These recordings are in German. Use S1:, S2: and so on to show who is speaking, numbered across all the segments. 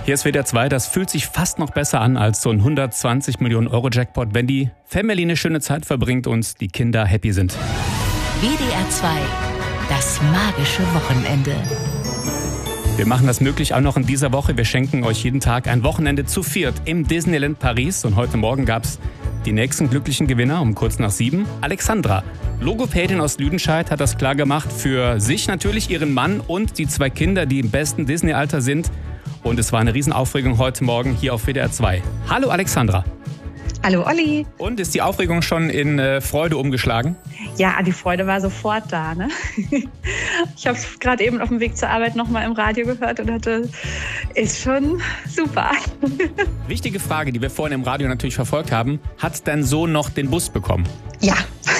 S1: Hier ist WDR 2, das fühlt sich fast noch besser an als so ein 120 Millionen Euro Jackpot, wenn die Family eine schöne Zeit verbringt und die Kinder happy sind.
S2: WDR 2, das magische Wochenende.
S1: Wir machen das möglich auch noch in dieser Woche. Wir schenken euch jeden Tag ein Wochenende zu viert im Disneyland Paris. Und heute Morgen gab es die nächsten glücklichen Gewinner um kurz nach 7. Alexandra, Logopädin aus Lüdenscheid, hat das klar gemacht. Für sich natürlich, ihren Mann und die 2 Kinder, die im besten Disney-Alter sind. Und es war eine Riesenaufregung heute Morgen hier auf WDR 2. Hallo Alexandra.
S3: Hallo Olli.
S1: Und ist die Aufregung schon in Freude umgeschlagen?
S3: Ja, die Freude war sofort da, ne? Ich habe es gerade eben auf dem Weg zur Arbeit nochmal im Radio gehört und dachte, ist schon super.
S1: Wichtige Frage, die wir vorhin im Radio natürlich verfolgt haben. Hat dein Sohn noch den Bus bekommen?
S3: Ja.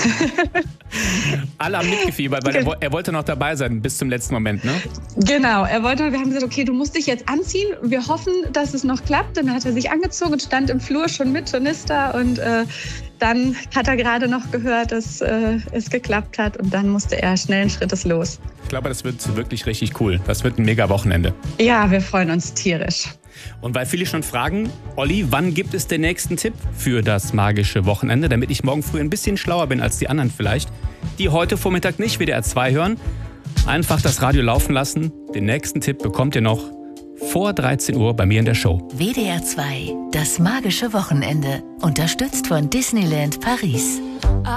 S1: Alle haben mitgefiebert, weil er wollte noch dabei sein bis zum letzten Moment, ne?
S3: Genau, wir haben gesagt, okay, du musst dich jetzt anziehen. Wir hoffen, dass es noch klappt. Dann hat er sich angezogen und stand im Flur schon mit Tornister und dann hat er gerade noch gehört, dass es geklappt hat und dann musste er schnellen Schrittes los.
S1: Ich glaube, das wird wirklich richtig cool. Das wird ein mega Wochenende.
S3: Ja, wir freuen uns tierisch.
S1: Und weil viele schon fragen, Olli, wann gibt es den nächsten Tipp für das magische Wochenende, damit ich morgen früh ein bisschen schlauer bin als die anderen vielleicht, die heute Vormittag nicht WDR 2 hören, einfach das Radio laufen lassen. Den nächsten Tipp bekommt ihr noch vor 13 Uhr bei mir in der Show.
S2: WDR 2, das magische Wochenende, unterstützt von Disneyland Paris.